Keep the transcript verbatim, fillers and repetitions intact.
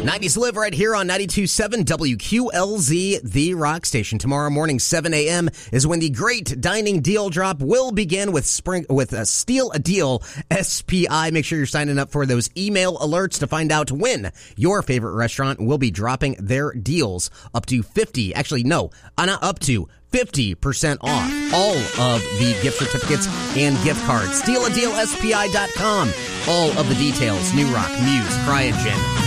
nineties Live right here on ninety-two point seven W Q L Z, the rock station. Tomorrow morning, seven a.m. is when the great dining deal drop will begin with spring with a Steal a Deal S P I. Make sure you're signing up for those email alerts to find out when your favorite restaurant will be dropping their deals up to fifty. Actually, no, not up to. fifty percent off all of the gift certificates and gift cards. Steal a Deal S P I dot com. All of the details. New Rock, Muse, Cryogen,